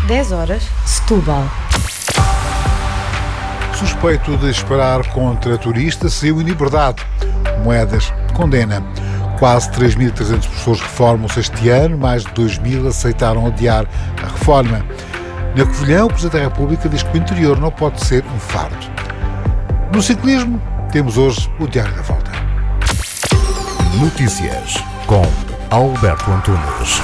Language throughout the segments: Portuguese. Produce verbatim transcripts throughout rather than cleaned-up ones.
dez horas, Setúbal. Suspeito de disparar contra turista saiu em liberdade. Moedas condena. Quase três mil e trezentos professores reformam-se este ano, mais de dois mil aceitaram adiar a reforma. Na Covilhã, o Presidente da República diz que o interior não pode ser um fardo. No ciclismo, temos hoje o Diário da Volta. Notícias com Alberto Antunes.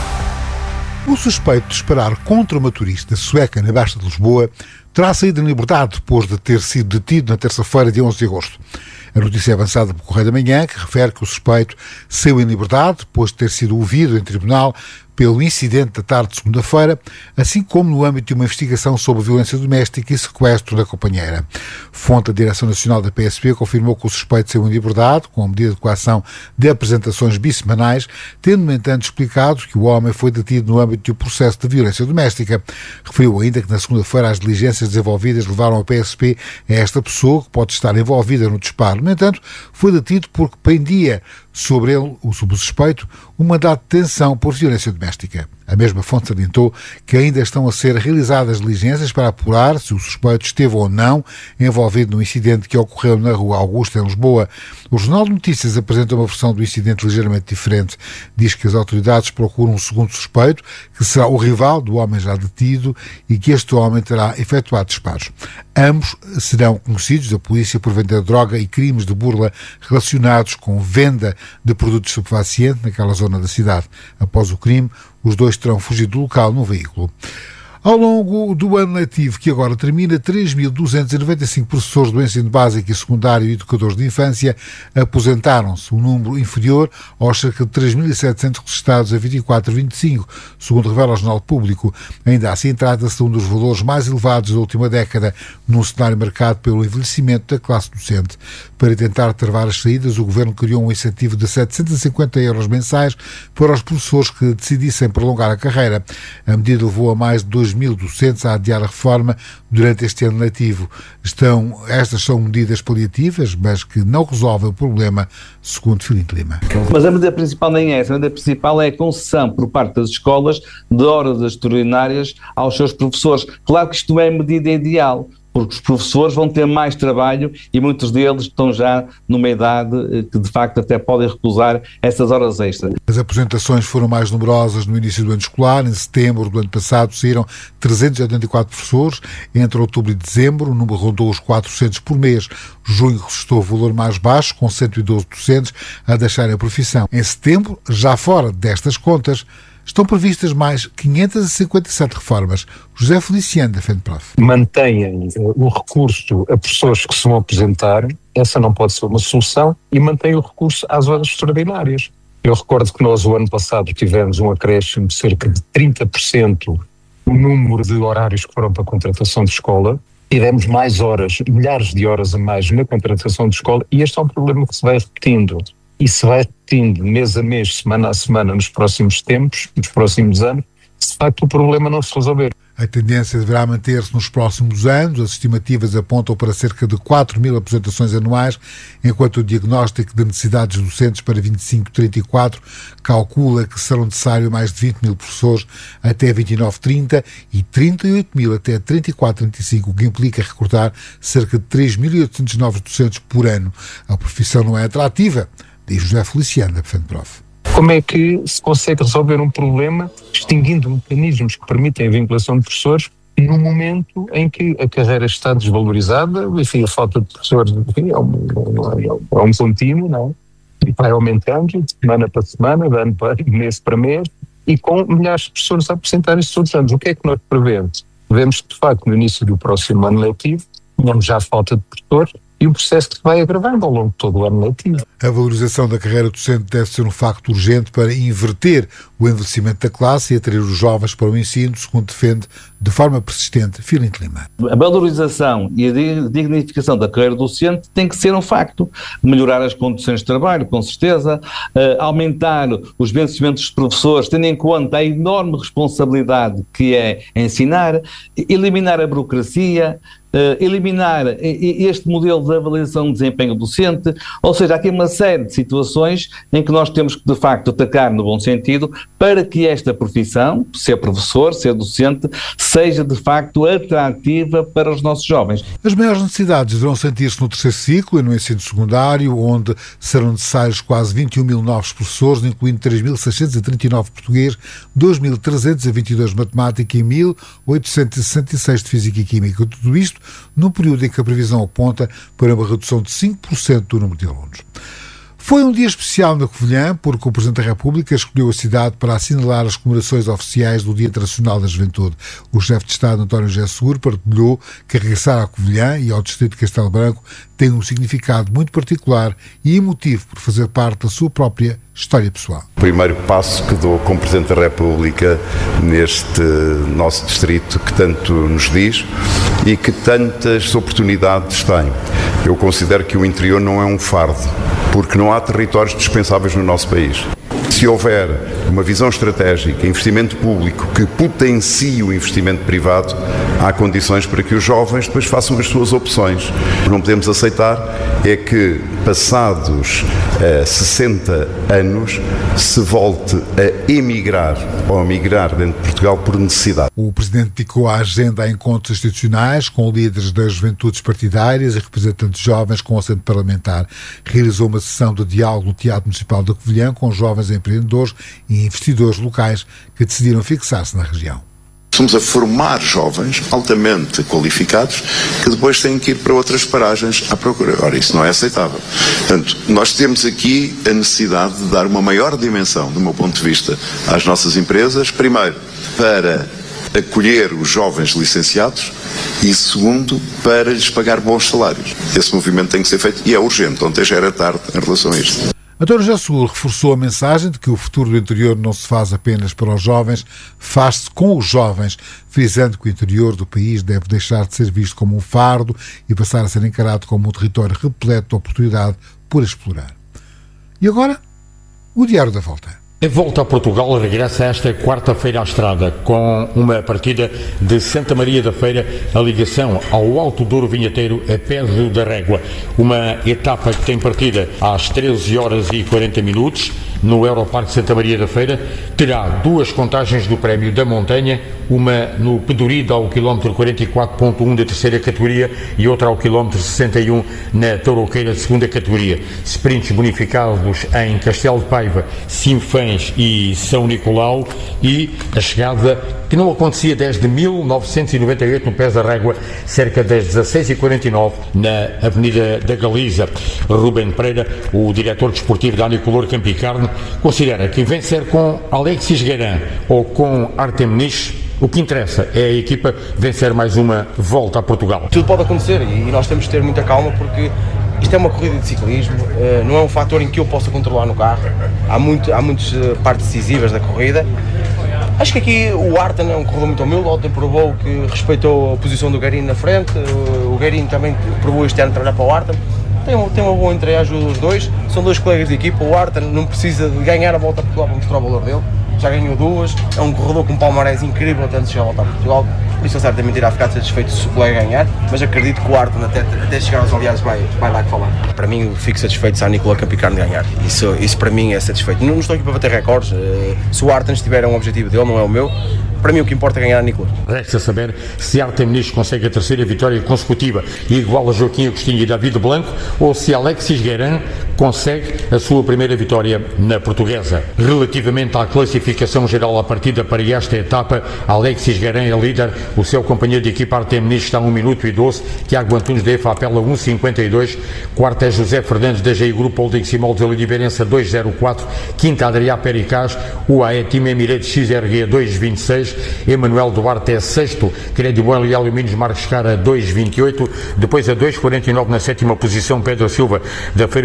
O suspeito de disparar contra uma turista sueca na Baixa de Lisboa terá saído em liberdade depois de ter sido detido na terça-feira, dia onze de agosto. A notícia é avançada pelo Correio da Manhã, que refere que o suspeito saiu em liberdade depois de ter sido ouvido em tribunal pelo incidente da tarde de segunda-feira, assim como no âmbito de uma investigação sobre violência doméstica e sequestro da companheira. Fonte da Direção Nacional da P S P confirmou que o suspeito saiu em liberdade, com a medida de coação de apresentações bissemanais, tendo, no entanto, explicado que o homem foi detido no âmbito de um processo de violência doméstica. Referiu ainda que na segunda-feira as diligências desenvolvidas levaram a P S P a esta pessoa, que pode estar envolvida no disparo. No entanto, foi detido porque pendia sobre ele, sobre o suspeito, um mandato de detenção por violência doméstica. A mesma fonte salientou que ainda estão a ser realizadas diligências para apurar se o suspeito esteve ou não envolvido no incidente que ocorreu na Rua Augusta, em Lisboa. O Jornal de Notícias apresenta uma versão do incidente ligeiramente diferente. Diz que as autoridades procuram um segundo suspeito, que será o rival do homem já detido, e que este homem terá efetuado disparos. Ambos serão conhecidos da polícia por vender droga e crimes de burla relacionados com venda de produtos estupefacientes naquela zona da cidade. Após o crime, os dois terão fugido do local num veículo. Ao longo do ano letivo que agora termina, três mil duzentos e noventa e cinco professores do ensino básico e secundário e educadores de infância aposentaram-se, um número inferior aos cerca de três mil e setecentos registrados a vinte e quatro e vinte e cinco, segundo revela o Jornal Público. Ainda assim, trata-se de um dos valores mais elevados da última década, num cenário marcado pelo envelhecimento da classe docente. Para tentar travar as saídas, o Governo criou um incentivo de setecentos e cinquenta euros mensais para os professores que decidissem prolongar a carreira. A medida levou a mais de dois mil docentes a adiar a reforma durante este ano letivo. Estão, estas são medidas paliativas, mas que não resolvem o problema, segundo Filinto Lima. Mas a medida principal nem é essa. A medida principal é a concessão por parte das escolas de horas extraordinárias aos seus professores. Claro que isto não é a medida ideal, porque os professores vão ter mais trabalho e muitos deles estão já numa idade que de facto até podem recusar essas horas extras. As aposentações foram mais numerosas no início do ano escolar. Em setembro do ano passado saíram trezentos e oitenta e quatro professores. Entre outubro e dezembro o número rondou os quatrocentos por mês. Junho registrou o valor mais baixo, com cento e doze docentes a deixarem a profissão. Em setembro, já fora destas contas, estão previstas mais quinhentas e cinquenta e sete reformas. José Feliciano, da FENPROF. Mantenham o recurso a pessoas que se vão aposentar, essa não pode ser uma solução, e mantêm o recurso às horas extraordinárias. Eu recordo que nós, o ano passado, tivemos um acréscimo de cerca de trinta por cento no número de horários que foram para a contratação de escola. Tivemos mais horas, milhares de horas a mais na contratação de escola, e este é um problema que se vai repetindo. E se vai repetindo mês a mês, semana a semana, nos próximos tempos, nos próximos anos, se de facto o problema não se resolver. A tendência deverá manter-se nos próximos anos. As estimativas apontam para cerca de quatro mil aposentações anuais, enquanto o diagnóstico de necessidades docentes para vinte e cinco a trinta e quatro calcula que serão necessários mais de vinte mil professores até vinte e nove a trinta e trinta e oito mil até trinta e quatro a trinta e cinco, o que implica recrutar cerca de três mil e oitocentos novos docentes por ano. A profissão não é atrativa, diz José Feliciano, da FENPROF. Como é que se consegue resolver um problema extinguindo mecanismos que permitem a vinculação de professores no momento em que a carreira está desvalorizada? Enfim, a falta de professores, enfim, é, um, é um contínuo, não é? E vai aumentando de semana para semana, de ano para mês para mês, e com milhares de professores a apresentarem-se todos os anos. O que é que nós prevemos? Prevemos que, de facto, no início do próximo ano letivo, tenhamos já falta de professores, e um processo que vai agravando ao longo de todo o ano letivo. A valorização da carreira docente deve ser um facto urgente para inverter o envelhecimento da classe e atrair os jovens para o ensino, segundo defende de forma persistente, Filinto Lima. A valorização e a dignificação da carreira docente tem que ser um facto. Melhorar as condições de trabalho, com certeza, uh, aumentar os vencimentos dos professores, tendo em conta a enorme responsabilidade que é ensinar, eliminar a burocracia, Uh, eliminar este modelo de avaliação de desempenho docente, ou seja, há aqui uma série de situações em que nós temos que de facto atacar no bom sentido para que esta profissão, ser professor, ser docente, seja de facto atrativa para os nossos jovens. As maiores necessidades deverão sentir-se no terceiro ciclo e no ensino secundário, onde serão necessários quase vinte e um mil novos professores, incluindo três mil seiscentos e trinta e nove de português, dois mil trezentos e vinte e dois de matemática e mil oitocentos e sessenta e seis de física e química. Tudo isto num período em que a previsão aponta para uma redução de cinco por cento do número de alunos. Foi um dia especial na Covilhã, porque o Presidente da República escolheu a cidade para assinalar as comemorações oficiais do Dia Internacional da Juventude. O chefe de Estado, António José Seguro, partilhou que regressar à Covilhã e ao distrito de Castelo Branco tem um significado muito particular e emotivo por fazer parte da sua própria história pessoal. O primeiro passo que dou como Presidente da República neste nosso distrito que tanto nos diz e que tantas oportunidades tem. Eu considero que o interior não é um fardo, porque não há territórios dispensáveis no nosso país. Se houver uma visão estratégica, investimento público que potencie o investimento privado, há condições para que os jovens depois façam as suas opções. O que não podemos aceitar é que, passados eh, sessenta anos, se volte a emigrar ou a migrar dentro de Portugal por necessidade. O Presidente dedicou a agenda a encontros institucionais com líderes das juventudes partidárias e representantes jovens com assento parlamentar. Realizou uma sessão de diálogo no Teatro Municipal da Covilhã com jovens empreendedores e investidores locais que decidiram fixar-se na região. Estamos a formar jovens altamente qualificados que depois têm que ir para outras paragens à procura. Ora, isso não é aceitável. Portanto, nós temos aqui a necessidade de dar uma maior dimensão, do meu ponto de vista, às nossas empresas. Primeiro, para acolher os jovens licenciados e, segundo, para lhes pagar bons salários. Esse movimento tem que ser feito e é urgente. Ontem já era tarde em relação a isto. António José Seguro reforçou a mensagem de que o futuro do interior não se faz apenas para os jovens, faz-se com os jovens, frisando que o interior do país deve deixar de ser visto como um fardo e passar a ser encarado como um território repleto de oportunidade por explorar. E agora, o Diário da Volta. A Volta a Portugal regressa esta quarta-feira à estrada, com uma partida de Santa Maria da Feira, a ligação ao Alto Douro Vinheteiro a Peso da Régua. Uma etapa que tem partida às treze horas e quarenta minutos, no Europarque Santa Maria da Feira. Terá duas contagens do Prémio da Montanha, uma no Pedurida ao quilómetro quarenta e quatro ponto um da terceira categoria e outra ao quilómetro sessenta e um na Tourouqueira de segunda categoria. Sprints bonificados em Castelo de Paiva, Sinfãs e São Nicolau, e a chegada que não acontecia desde mil novecentos e noventa e oito no Pés da Régua, cerca das dezasseis e quarenta e nove na Avenida da Galiza. Rubén Pereira, o diretor desportivo da Anicolor Campo e Carne, considera que vencer com Alexis Guerin ou com Artem Nish, o que interessa é a equipa vencer mais uma Volta a Portugal. Tudo pode acontecer e nós temos de ter muita calma, porque isto é uma corrida de ciclismo, não é um fator em que eu possa controlar no carro. Há, muito, há muitas partes decisivas da corrida. Acho que aqui o Artem é um corredor muito humilde, ontem provou que respeitou a posição do Guerin na frente, o Guerin também provou este ano trabalhar para o Artem. Tem, tem uma boa entrega dos dois, são dois colegas de equipa. O Artem não precisa de ganhar a Volta a Portugal para mostrar o valor dele, já ganhou duas, é um corredor com um palmarés incrível até antes de chegar a Volta a Portugal, por isso ele certamente irá ficar satisfeito se o colega ganhar, mas acredito que o Artem até, até chegar aos aliados vai, vai lá que falar. Para mim, fico satisfeito se a Anicolor Campo e Carne ganhar, isso, isso para mim é satisfeito. Não, não estou aqui para bater recordes, se o Artem estiver um objetivo dele, não é o meu. Para mim o que importa é ganhar a Anicolor. Resta saber se Artem Nish consegue a terceira vitória consecutiva e igual a Joaquim Agostinho e David Blanco, ou se Alexis Guerin consegue a sua primeira vitória na Portuguesa. Relativamente à classificação geral à partida para esta etapa, Alexis Guerin é líder, o seu companheiro de equipa Artem Nish está a um minuto e doze, Tiago Antunes da EFA apela um cinquenta e dois, quarto é José Fernandes da G I Grupo Holding Simol de Oliveirense dois zero quatro, quinta Adriá Pericaz, U A E Team Emirates X R G dois vinte e seis, Emanuel Duarte é sexto, Crédito Bom e Alumínios Marcos Cara dois vinte e oito, depois a dois quarenta e nove na sétima posição Pedro Silva da Feira dos Faz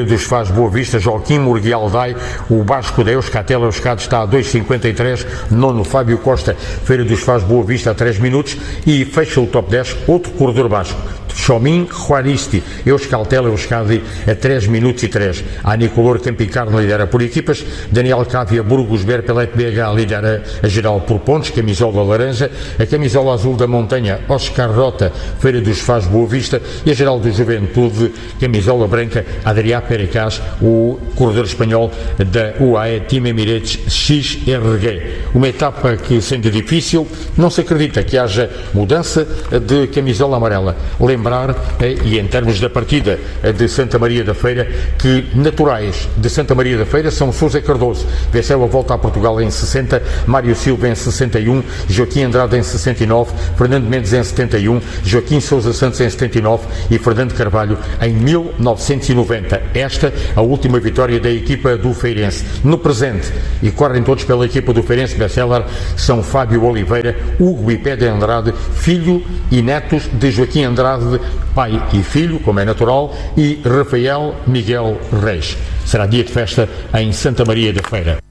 Faz Boa Vista, Joaquim Murguialdai, o Basco da Euscatel, Euskadi está a dois vírgula cinquenta e três, nono Fábio Costa, Feira dos Faz Boa Vista a três minutos e fecha o top dez, outro corredor basco. Xomin Juaristi, Euskaltel, Euskadi, a três minutos e três. A Nicolor Campicarno lidera por equipas, Daniel Cávia Burgos Berpelet B H lidera a geral por pontos, camisola laranja, a camisola azul da montanha Oscar Rota, Feira dos Faz Boa Vista e a geral do Juventude, camisola branca Adrià Perecas, o corredor espanhol da U A E Team Emirates X R G. Uma etapa que, sendo difícil, não se acredita que haja mudança de camisola amarela. Lembrar, e em termos da partida de Santa Maria da Feira, que naturais de Santa Maria da Feira são Sousa Cardoso, venceu a volta a Portugal em sessenta, Mário Silva em sessenta e um, Joaquim Andrade em sessenta e nove, Fernando Mendes em setenta e um, Joaquim Sousa Santos em setenta e nove e Fernando Carvalho em mil novecentos e noventa. Esta a última vitória da equipa do Feirense. No presente, e correm todos pela equipa do Feirense Bestseller, são Fábio Oliveira, Hugo e Pedro Andrade, filho e netos de Joaquim Andrade, pai e filho, como é natural, e Rafael Miguel Reis. Será dia de festa em Santa Maria da Feira.